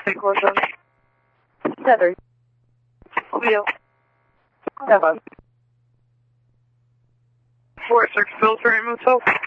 St. Clovis. Heather. Leo. 7. 46 Military Motel.